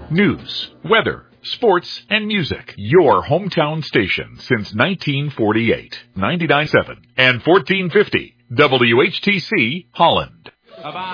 News, weather, sports, and music. Your hometown station since 1948. 99.7 and 1450 WHTC Holland. Bye-bye.